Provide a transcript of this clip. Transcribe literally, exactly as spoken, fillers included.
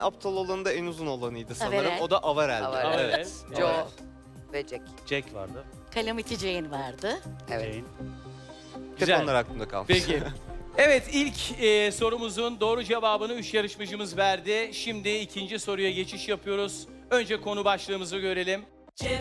Aptal olanı da en uzun olanıydı sanırım. Averell. O da Averell'di. Averell. Evet. Joe Evet. ve Jack. Jack vardı. Calamity Jane vardı. Evet. Jane. Tek Güzel. onlar aklımda kalmış. Peki. Evet, ilk e, sorumuzun doğru cevabını üç yarışmacımız verdi. Şimdi ikinci soruya geçiş yapıyoruz. Önce konu başlığımızı görelim.